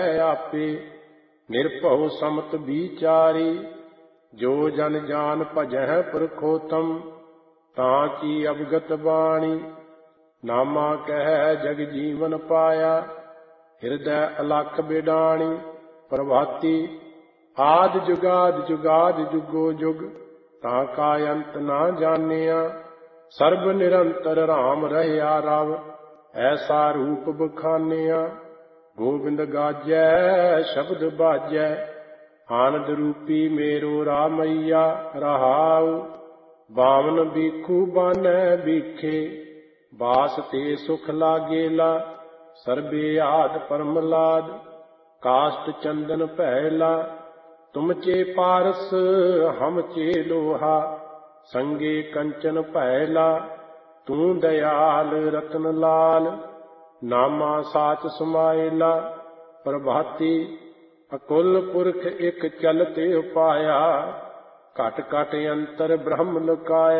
आपे निर्भव समत विचारी। जो जन जान भजह पुरखोतम ताकी अवगत बाणी। नामा कह जग जीवन पाया हृदय अलख बिडाणी। प्रभाती आद जुगाद जुगाद जुगो जुग ताका अंत ना जानिया। सर्ब निरंतर राम रहया रव ऐसा रूप बखानिया। गोबिंद गाजै शब्द बाजै आनंद रूपी मेरो रामैया रहाऊ। बामन बीखू बानै बीखे बास ते सुख लागेला। सर्बे आद परमलाद काष्ट चंदन पहला। तुम चे पारस हम चे लोहा संगे कंचन पहला। तू दयाल रतन लाल नामा साच समायला। प्रभाती अकुल पुरख एक चलते उपाया घट घट अंतर ब्रह्म लुकाया।